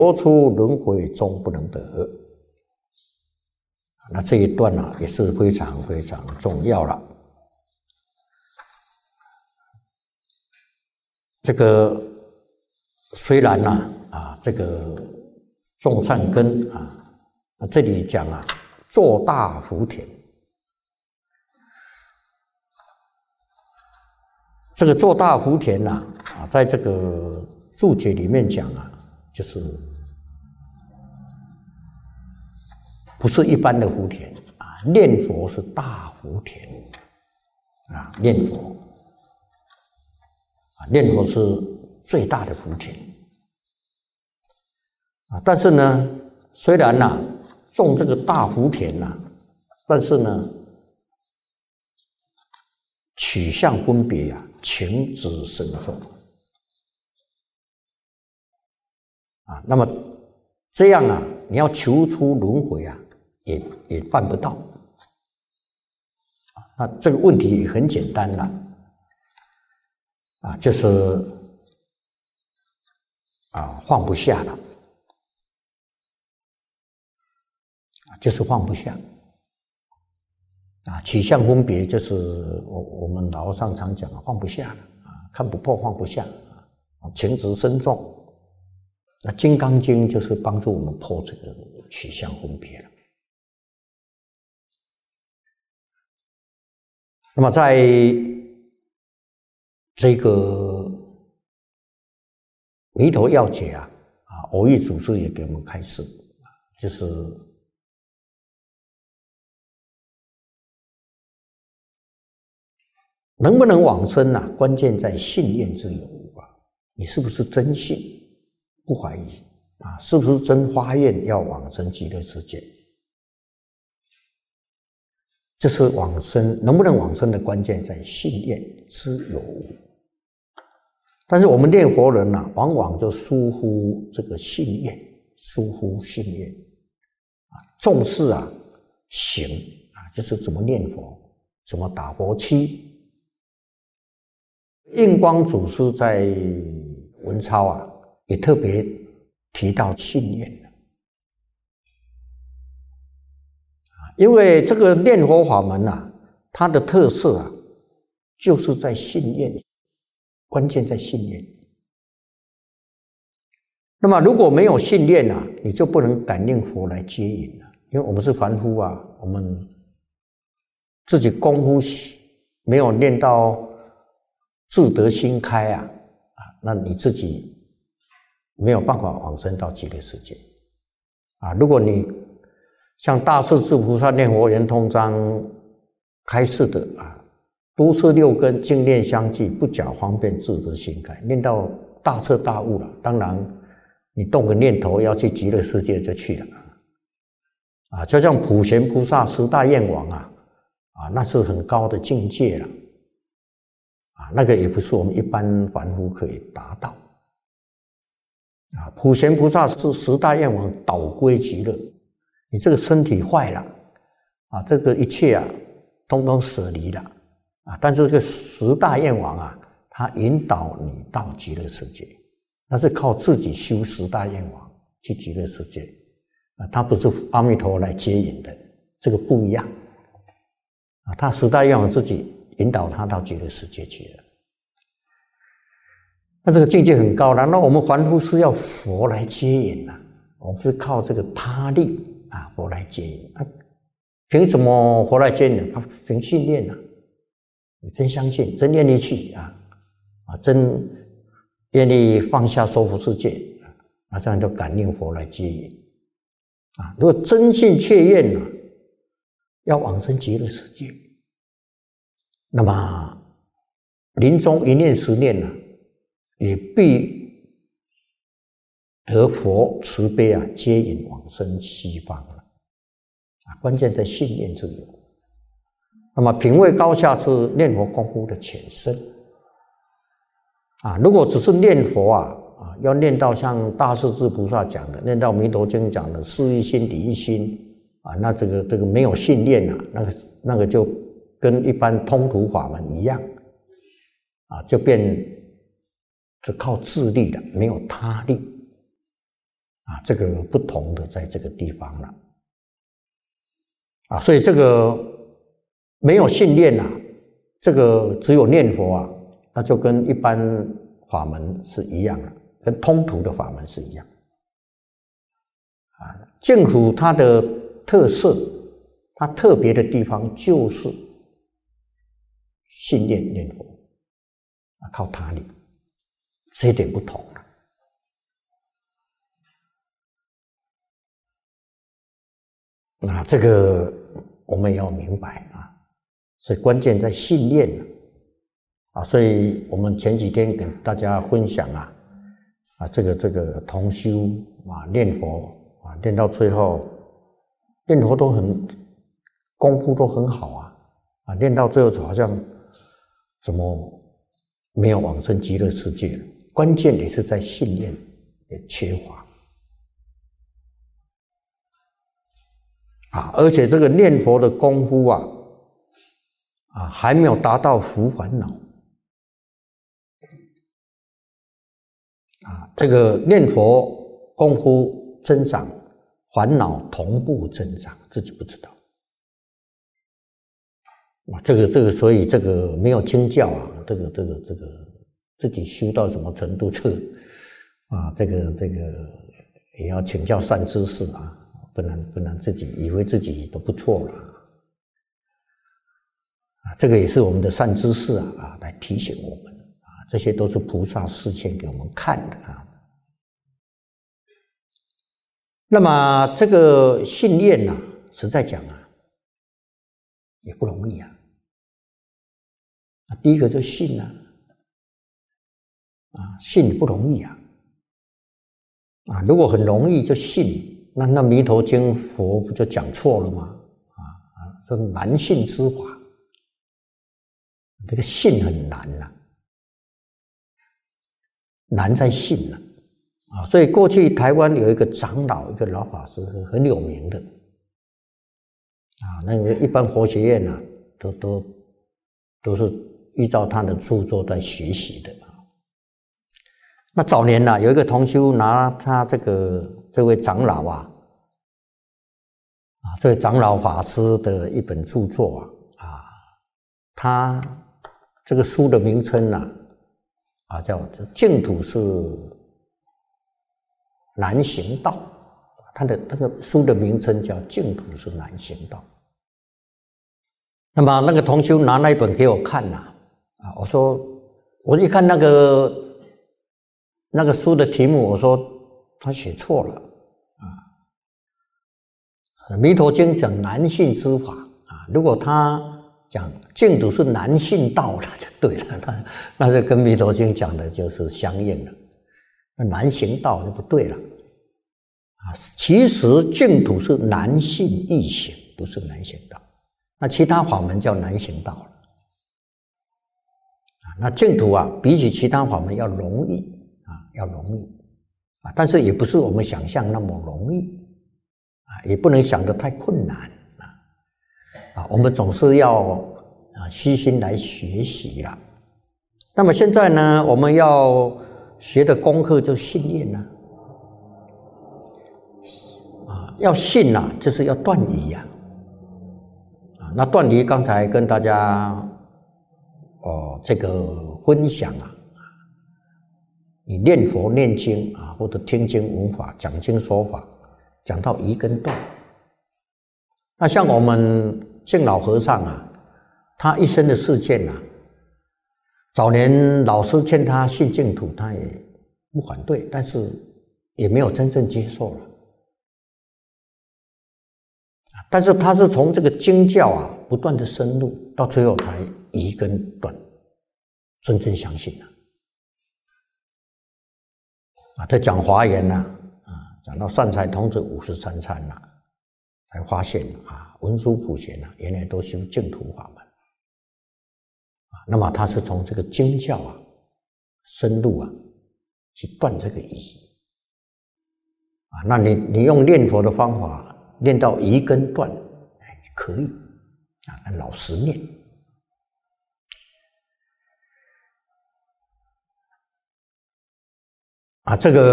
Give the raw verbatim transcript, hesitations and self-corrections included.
脱出轮回终不能得。那这一段啊，也是非常非常重要了。这个虽然呢、啊，啊，这个种善根啊，这里讲啊，做大福田。这个做大福田呐、啊，啊，在这个注解里面讲啊，就是不是一般的福田啊，念佛是大福田啊，念佛啊，念佛是最大的福田啊。但是呢，虽然呐、啊、种这个大福田呐、啊，但是呢，取向分别呀、啊，情执深重啊。那么这样啊，你要求出轮回啊，也也办不到。那这个问题也很简单了啊，就是啊放不下了啊，就是放不下啊。取向分别就是我我们老和尚常讲啊，放不下了啊，看不破放不下啊，情执深重。那《金刚经》就是帮助我们破这个取向分别了。那么在这个弥陀要解啊，啊，偶益祖师也给我们开示，就是能不能往生啊，关键在信念之有无啊，你是不是真信，不怀疑啊，是不是真发愿要往生极乐世界？这是往生能不能往生的关键，在信念之有无。但是我们念佛人啊，往往就疏忽这个信念，疏忽信念啊，重视啊行啊，就是怎么念佛，怎么打佛七。印光祖师在文钞啊，也特别提到信念。因为这个念佛法门啊，它的特色啊，就是在信念，关键在信念。那么如果没有信念啊，你就不能感应佛来接引了。因为我们是凡夫啊，我们自己功夫没有练到自得心开啊，啊，那你自己没有办法往生到极乐世界啊。如果你像大势至菩萨念佛圆通章开示的啊，都是六根净念相继，不假方便自得心开，念到大彻大悟了。当然，你动个念头要去极乐世界就去了啊。就像普贤菩萨十大愿王啊，啊，那是很高的境界了啊，那个也不是我们一般凡夫可以达到啊。普贤菩萨是十大愿王，导归极乐。你这个身体坏了啊，这个一切啊，通通舍离了啊。但是这个十大愿王啊，他引导你到极乐世界，那是靠自己修十大愿王去极乐世界啊，他不是阿弥陀来接引的，这个不一样啊。他十大愿王自己引导他到极乐世界去了，那这个境界很高了。那我们凡夫是要佛来接引啊，我们是靠这个他力。啊，佛来接引啊，凭什么佛来接引？他凭信念啊，你真相信，真愿意去啊，啊，真愿意放下娑婆世界啊，这样就感应佛来接引啊。如果真信切愿啊，要往生极乐世界，那么临终一念十念啊，也必得佛慈悲啊，接引往生西方了啊！关键在信念之有。那么品位高下是念佛功夫的浅深啊。如果只是念佛啊啊，要念到像大势至菩萨讲的，念到弥陀经讲的事一心理一心啊，那这个这个没有信念啊，那个那个就跟一般通途法门一样啊，就变就靠自力了，没有他力。 啊，这个不同的在这个地方了。啊，所以这个没有训练啊，这个只有念佛啊，那就跟一般法门是一样的，跟通途的法门是一样。啊，净土它的特色，它特别的地方就是训练念佛啊，靠他力，这一点不同了。啊，这个我们也要明白啊，所以关键在训练了啊。所以我们前几天跟大家分享啊，啊，这个这个同修啊，念佛啊，念到最后，念佛都很功夫都很好啊，啊，念到最后好像怎么没有往生极乐世界了？关键也是在训练也缺乏。啊，而且这个念佛的功夫啊，啊，还没有达到除烦恼。啊，这个念佛功夫增长，烦恼同步增长，自己不知道。啊，这个这个，所以这个没有经教啊，这个这个这个，自己修到什么程度，这个啊，这个这个也要请教善知识啊。不能不能自己以为自己都不错了啊！这个也是我们的善知识啊啊，来提醒我们啊，这些都是菩萨示现给我们看的啊。那么这个训练呢、啊，实在讲啊，也不容易啊。第一个就信啊，啊，信不容易啊，啊，如果很容易就信。那那《弥陀经》佛不就讲错了吗？啊啊，这难信之法，这个信很难呐、啊，难在信了啊。所以过去台湾有一个长老，一个老法师很有名的啊，那个一般佛学院啊，都都都是依照他的著作在学习的啊。那早年呢、啊，有一个同修拿他这个。这位长老啊，啊，这位长老法师的一本著作啊，啊，他这个书的名称呢、啊，啊，叫“净土是难行道”，他的那个书的名称叫“净土是难行道”。那么那个同修拿那一本给我看呐、啊，啊，我说我一看那个那个书的题目，我说。他写错了啊！《弥陀经》讲难信之法啊，如果他讲净土是难信道了，就对了，那那就跟《弥陀经》讲的就是相应了。那难行道就不对了啊！其实净土是难信易行，不是难行道。那其他法门叫难行道了啊。那净土啊，比起其他法门要容易啊，要容易。啊，但是也不是我们想象那么容易啊，也不能想得太困难啊啊，我们总是要啊虚心来学习啦。那么现在呢，我们要学的功课就训练呢啊，要信呐、啊，就是要断疑呀啊。那断疑刚才跟大家哦这个分享啊。你念佛念经啊，或者听经闻法、讲经说法，讲到疑跟断。那像我们净老和尚啊，他一生的事件啊，早年老师劝他信净土，他也不反对，但是也没有真正接受了。但是他是从这个经教啊，不断的深入，到最后才疑跟断，真正相信了。啊，他讲华严呐、啊，啊，讲到善财童子五十三参呐、啊，才发现啊，文殊普贤呐、啊，原来都修净土法门啊。那么他是从这个经教啊，深入啊，去断这个疑啊。那你你用念佛的方法念到疑跟断，哎，可以啊，老实念啊，这个。